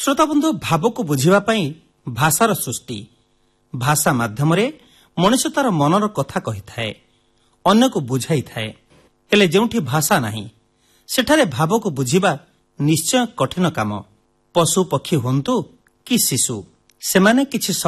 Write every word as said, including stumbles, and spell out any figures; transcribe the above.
ଶ୍ରୋତାବନ୍ଧୁ, ଭାବକୁ ବୁଝିବା ପାଇଁ ଭାଷାର ସୃଷ୍ଟି। ଭାଷା ମାଧ୍ୟମରେ ମଣିଷ ତାର ମନର କଥା କହିଥାଏ, ଅନ୍ୟକୁ ବୁଝାଇଥାଏ। ହେଲେ ଯେଉଁଠି ଭାଷା ନାହିଁ, ସେଠାରେ ଭାବକୁ ବୁଝିବା ନିଶ୍ଚୟ କଠିନ କାମ। ପଶୁ ପକ୍ଷୀ ହୁଅନ୍ତୁ କି ଶିଶୁ, ସେମାନେ କିଛି